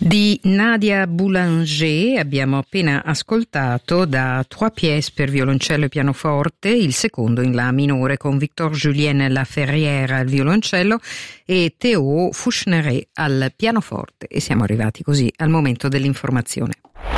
Di Nadia Boulanger abbiamo appena ascoltato da Trois pièces per violoncello e pianoforte, il secondo in La minore con Victor-Julien Laferrière al violoncello e Théo Fouchneret al pianoforte. E siamo arrivati così al momento dell'informazione.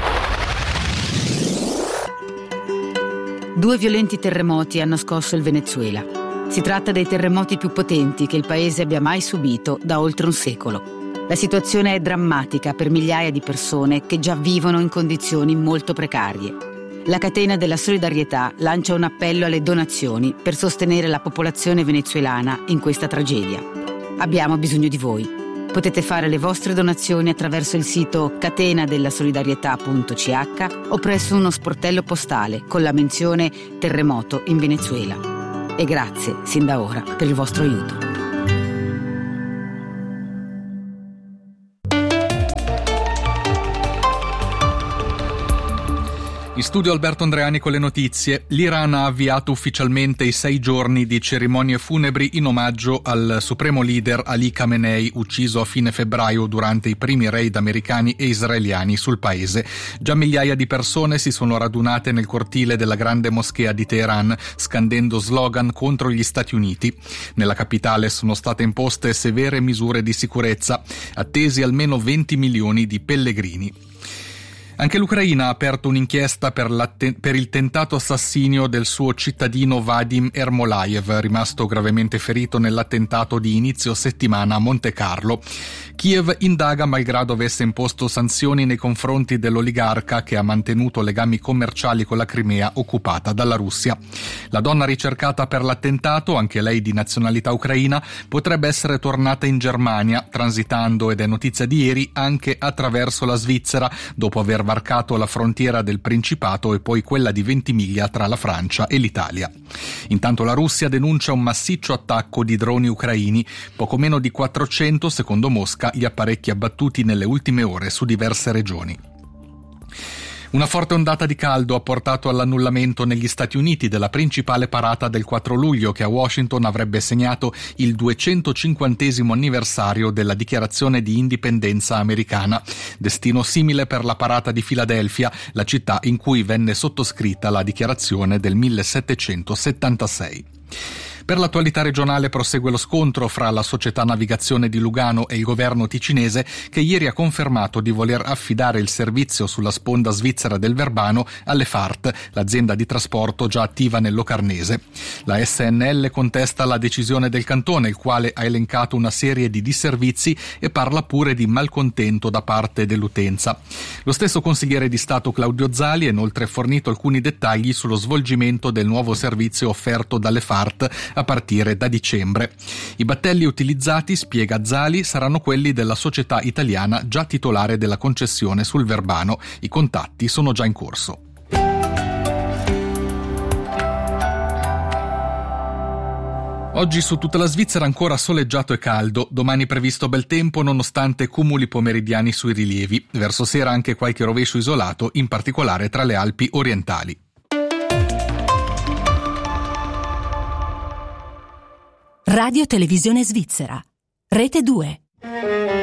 2 violenti terremoti hanno scosso il Venezuela. Si tratta dei terremoti più potenti che il paese abbia mai subito da oltre un secolo. La situazione è drammatica per migliaia di persone che già vivono in condizioni molto precarie. La catena della solidarietà lancia un appello alle donazioni per sostenere la popolazione venezuelana in questa tragedia. Abbiamo bisogno di voi. Potete fare le vostre donazioni attraverso il sito catenadellasolidarietà.ch o presso uno sportello postale con la menzione Terremoto in Venezuela. E grazie, sin da ora, per il vostro aiuto. In studio Alberto Andreani con le notizie. L'Iran ha avviato ufficialmente i 6 giorni di cerimonie funebri in omaggio al supremo leader Ali Khamenei, ucciso a fine febbraio durante i primi raid americani e israeliani sul paese. Già migliaia di persone si sono radunate nel cortile della grande moschea di Teheran, scandendo slogan contro gli Stati Uniti. Nella capitale sono state imposte severe misure di sicurezza, attesi almeno 20 milioni di pellegrini. Anche l'Ucraina ha aperto un'inchiesta per il tentato assassinio del suo cittadino Vadim Ermolaev, rimasto gravemente ferito nell'attentato di inizio settimana a Montecarlo. Kiev indaga malgrado avesse imposto sanzioni nei confronti dell'oligarca che ha mantenuto legami commerciali con la Crimea occupata dalla Russia. La donna ricercata per l'attentato, anche lei di nazionalità ucraina, potrebbe essere tornata in Germania, transitando, ed è notizia di ieri, anche attraverso la Svizzera, dopo aver varcato la frontiera del Principato e poi quella di Ventimiglia tra la Francia e l'Italia. Intanto la Russia denuncia un massiccio attacco di droni ucraini, poco meno di 400 secondo Mosca gli apparecchi abbattuti nelle ultime ore su diverse regioni. Una forte ondata di caldo ha portato all'annullamento negli Stati Uniti della principale parata del 4 luglio che a Washington avrebbe segnato il 250° anniversario della dichiarazione di indipendenza americana, destino simile per la parata di Filadelfia, la città in cui venne sottoscritta la dichiarazione del 1776. Per l'attualità regionale prosegue lo scontro fra la Società Navigazione di Lugano e il governo ticinese, che ieri ha confermato di voler affidare il servizio sulla sponda svizzera del Verbano alle FART, l'azienda di trasporto già attiva nel Locarnese. La SNL contesta la decisione del cantone, il quale ha elencato una serie di disservizi e parla pure di malcontento da parte dell'utenza. Lo stesso consigliere di Stato Claudio Zali ha inoltre fornito alcuni dettagli sullo svolgimento del nuovo servizio offerto dalle FART a partire da dicembre. I battelli utilizzati, spiega Zali, saranno quelli della società italiana già titolare della concessione sul Verbano. I contatti sono già in corso. Oggi su tutta la Svizzera ancora soleggiato e caldo, domani previsto bel tempo nonostante cumuli pomeridiani sui rilievi. Verso sera anche qualche rovescio isolato, in particolare tra le Alpi orientali. Radio Televisione Svizzera, Rete 2.